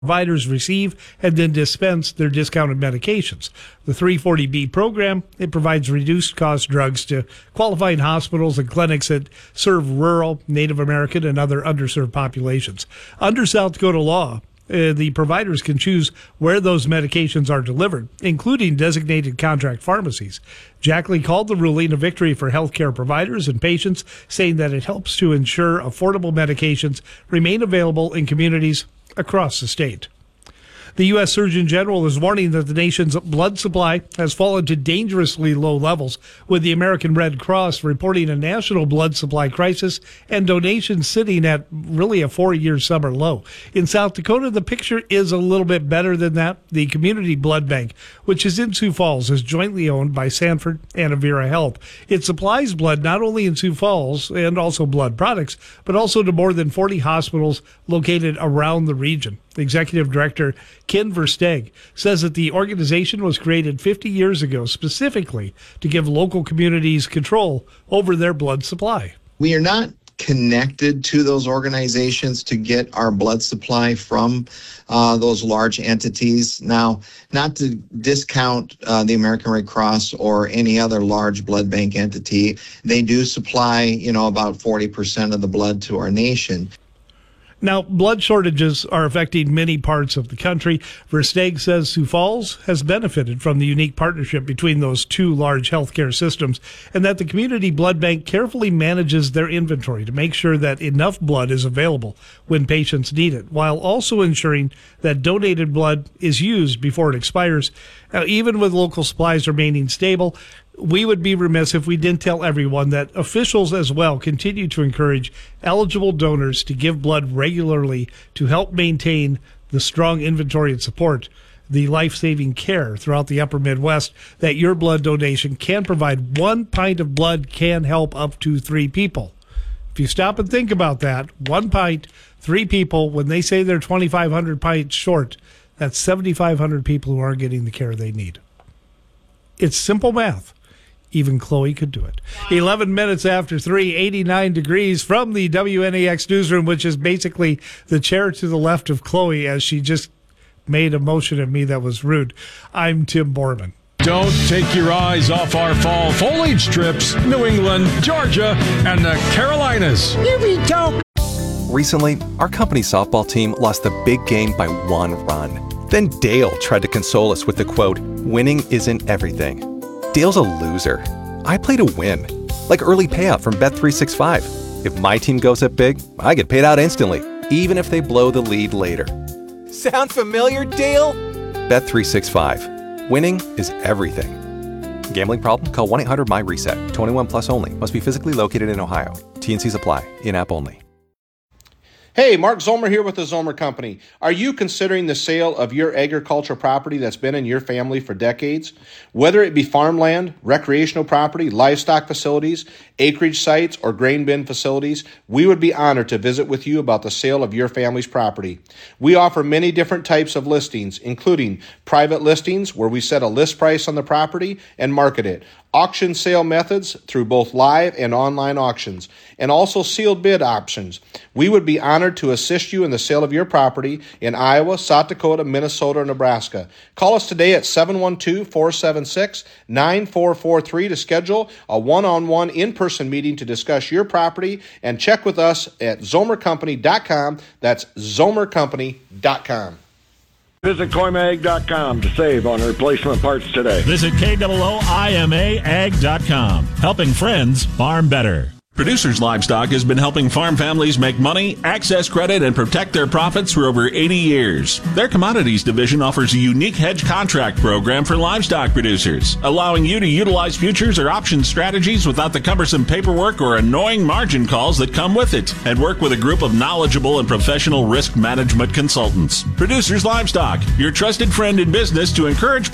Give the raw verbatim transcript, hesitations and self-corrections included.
providers receive and then dispense their discounted medications. The three forty B program, it provides reduced cost drugs to qualifying hospitals and clinics that serve rural, Native American, and other underserved populations. Under South Dakota law, Uh, the providers can choose where those medications are delivered, including designated contract pharmacies. Jackley called the ruling a victory for healthcare providers and patients, saying that it helps to ensure affordable medications remain available in communities across the state. The U S Surgeon General is warning that the nation's blood supply has fallen to dangerously low levels, with the American Red Cross reporting a national blood supply crisis and donations sitting at really a four-year summer low. In South Dakota, the picture is a little bit better than that. The Community Blood Bank, which is in Sioux Falls, is jointly owned by Sanford and Avera Health. It supplies blood not only in Sioux Falls and also blood products, but also to more than forty hospitals located around the region. Executive Director Ken Versteeg says that the organization was created fifty years ago specifically to give local communities control over their blood supply. We are not connected to those organizations to get our blood supply from uh, those large entities. Now, not to discount uh, the American Red Cross or any other large blood bank entity, they do supply, you know, about forty percent of the blood to our nation. Now, blood shortages are affecting many parts of the country. Versteeg says Sioux Falls has benefited from the unique partnership between those two large healthcare systems, and that the Community Blood Bank carefully manages their inventory to make sure that enough blood is available when patients need it, while also ensuring that donated blood is used before it expires. Now, even with local supplies remaining stable, we would be remiss if we didn't tell everyone that officials as well continue to encourage eligible donors to give blood regularly to help maintain the strong inventory and support the life-saving care throughout the upper Midwest that your blood donation can provide. One pint of blood can help up to three people. If you stop and think about that, one pint, three people, when they say they're twenty-five hundred pints short, that's seventy-five hundred people who aren't getting the care they need. It's simple math. Even Chloe could do it. Wow. eleven minutes after three, eighty-nine degrees from the W N A X newsroom, which is basically the chair to the left of Chloe as she just made a motion at me that was rude. I'm Tim Borman. Don't take your eyes off our fall foliage strips, New England, Georgia, and the Carolinas. Here we go. Recently, our company softball team lost the big game by one run. Then Dale tried to console us with the quote, "Winning isn't everything." Dale's a loser. I play to win. Like early payout from Bet three sixty-five. If my team goes up big, I get paid out instantly, even if they blow the lead later. Sound familiar, Dale? Bet three sixty-five. Winning is everything. Gambling problem? Call one eight hundred M Y reset. twenty-one plus only. Must be physically located in Ohio. T and Cs apply. In-app only. Hey, Mark Zomer here with the Zomer Company. Are you considering the sale of your agricultural property that's been in your family for decades? Whether it be farmland, recreational property, livestock facilities, acreage sites, or grain bin facilities, we would be honored to visit with you about the sale of your family's property. We offer many different types of listings, including private listings where we set a list price on the property and market it, auction sale methods through both live and online auctions, and also sealed bid options. We would be honored to assist you in the sale of your property in Iowa, South Dakota, Minnesota, or Nebraska. Call us today at seven one two, four seven six, nine four four three to schedule a one-on-one in-person meeting to discuss your property, and check with us at zomer company dot com. That's zomer company dot com. Visit Coimag dot com to save on replacement parts today. Visit K O O I M A ag dot com. Helping friends farm better. Producers Livestock has been helping farm families make money, access credit, and protect their profits for over eighty years. Their commodities division offers a unique hedge contract program for livestock producers, allowing you to utilize futures or option strategies without the cumbersome paperwork or annoying margin calls that come with it, and work with a group of knowledgeable and professional risk management consultants. Producers Livestock, your trusted friend in business to encourage